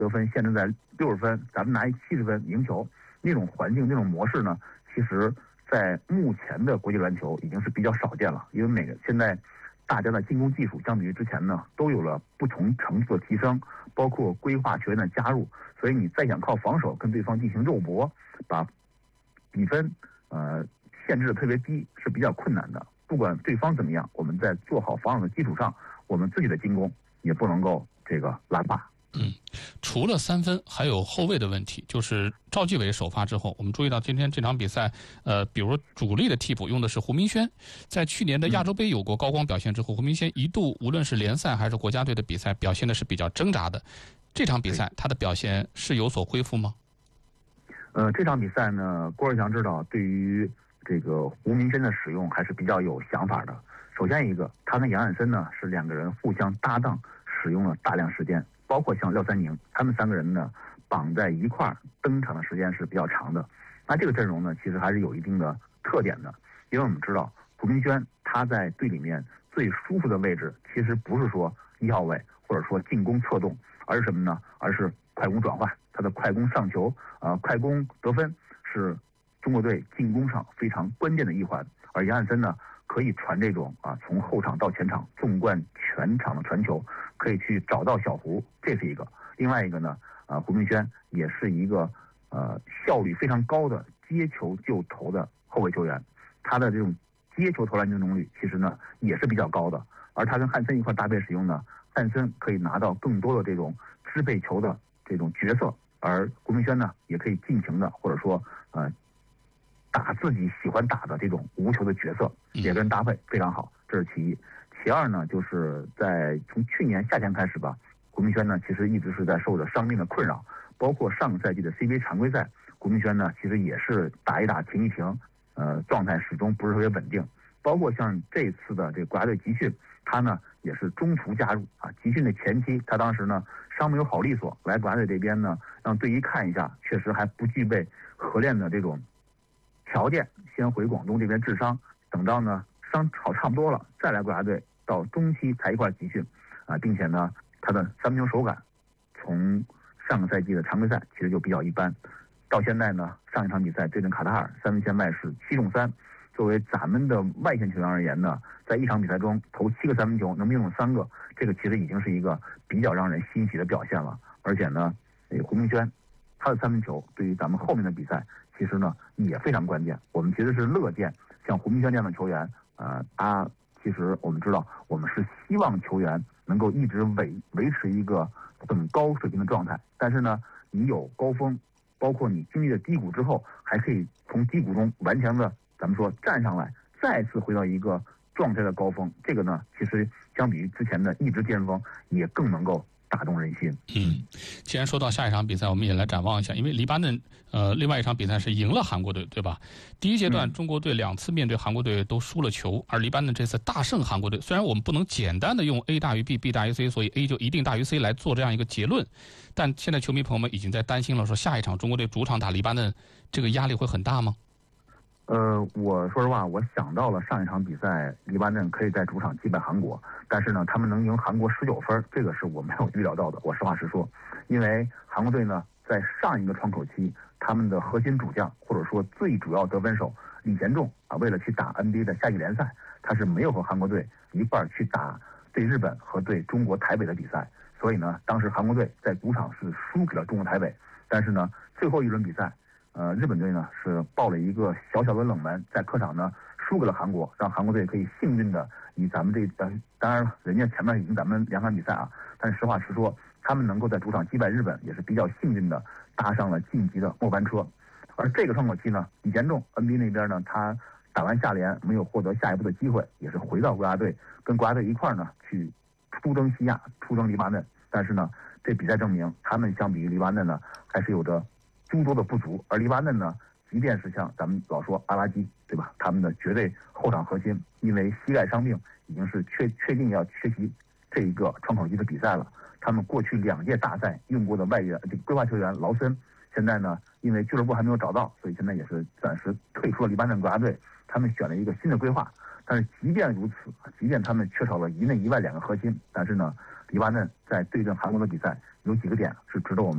得分限制在60分，咱们拿一70分赢球，那种环境那种模式呢，其实在目前的国际篮球已经是比较少见了，因为现在大家的进攻技术相比于之前呢都有了不同程度的提升，包括规划球员的加入，所以你再想靠防守跟对方进行肉搏，把比分限制的特别低是比较困难的。不管对方怎么样，我们在做好防守的基础上，我们自己的进攻也不能够拉胯。 除了3分，还有后卫的问题，就是赵继伟首发之后，我们注意到今天这场比赛，比如主力的替补用的是胡明轩，在去年的亚洲杯有过高光表现之后，胡明轩一度无论是联赛还是国家队的比赛表现的是比较挣扎的。这场比赛他的表现是有所恢复吗？ 这场比赛呢，郭尔强指导对于这个胡明轩的使用还是比较有想法的。首先一个，他跟杨汉森呢是2个人互相搭档，使用了大量时间，包括像廖三宁，他们3个人呢绑在一块儿登场的时间是比较长的。那这个阵容呢，其实还是有一定的特点的，因为我们知道胡明轩他在队里面最舒服的位置，其实不是说1号位或者说进攻策动，而是什么呢？而是快攻转换，他的快攻上球快攻得分是中国队进攻上非常关键的一环。而杨汉森呢，可以传这种从后场到前场纵贯全场的传球，可以去找到小胡，这是一个。另外一个呢，胡明轩也是一个效率非常高的接球就投的后卫球员，他的这种接球投篮命中率其实呢也是比较高的。而他跟汉森一块搭配使用呢，汉森可以拿到更多的这种支配球的这种角色，而胡明轩呢也可以尽情的或者说打自己喜欢打的这种无球的角色，也跟人搭配非常好，这是其一。其二呢，就是从去年夏天开始吧，胡明轩呢其实一直是在受着伤病的困扰，包括上个赛季的 CBA 常规赛，胡明轩呢其实也是打一打停一停，状态始终不是特别稳定。包括像这次的这个国家队集训，他呢也是中途加入集训的前期，他当时呢伤没有好利索，来国家队这边呢让队医看一下，确实还不具备合练的这种条件，先回广东这边治伤，等到呢伤好差不多了，再来国家队，到中期才一块集训并且呢他的3分球手感从上个赛季的常规赛其实就比较一般，到现在呢上一场比赛对阵卡塔尔3分线外是7中3。作为咱们的外线球员而言呢，在一场比赛中投7个3分球，能命中3个，这个其实已经是一个比较让人欣喜的表现了。而且呢，胡明轩他的3分球对于咱们后面的比赛其实呢也非常关键。我们其实是乐见像胡明轩这样的球员，他其实我们知道，我们是希望球员能够一直维持一个很高水平的状态。但是呢，你有高峰，包括你经历了低谷之后，还可以从低谷中顽强的咱们说站上来，再次回到一个状态的高峰，这个呢其实相比于之前的一直巅峰也更能够打动人心。 既然说到下一场比赛，我们也来展望一下，因为黎巴嫩另外一场比赛是赢了韩国队，对吧？第一阶段中国队2次面对韩国队都输了球，而黎巴嫩这次大胜韩国队。虽然我们不能简单的用 A 大于 B，B 大于 C， 所以 A 就一定大于 C 来做这样一个结论，但现在球迷朋友们已经在担心了，说下一场中国队主场打黎巴嫩，这个压力会很大吗？ 我说实话，我想到了上一场比赛，黎巴嫩可以在主场击败韩国，但是呢，他们能赢韩国19分，这个是我没有预料到的。我实话实说，因为韩国队呢，在上一个窗口期，他们的核心主将或者说最主要得分手李贤仲为了去打 NBA 的夏季联赛，他是没有和韩国队一块儿去打对日本和对中国台北的比赛，所以呢，当时韩国队在主场是输给了中国台北，但是呢，最后一轮比赛。日本队呢是爆了一个小小的冷门，在客场呢输给了韩国，让韩国队可以幸运的以咱们当然了，人家前面已经咱们2场比赛但是实话实说，他们能够在主场击败日本也是比较幸运的，搭上了晋级的末班车。而这个窗口期呢，李贤仲 NBA 那边呢，他打完夏联没有获得下一步的机会，也是回到国家队，跟国家队一块呢去出征西亚，出征黎巴嫩。但是呢，这比赛证明他们相比于黎巴嫩呢，还是有着诸多的不足，而黎巴嫩呢，即便是像咱们老说阿拉基，对吧？他们的绝对后场核心，因为膝盖伤病，已经是确定要缺席这一个窗口期的比赛了。他们过去2届大赛用过的外援这个规划球员劳森，现在呢，因为俱乐部还没有找到，所以现在也是暂时退出了黎巴嫩国家队。他们选了一个新的规划，但是即便如此，即便他们缺少了1内1外2个核心，但是呢，黎巴嫩在对阵韩国的比赛有几个点是值得我们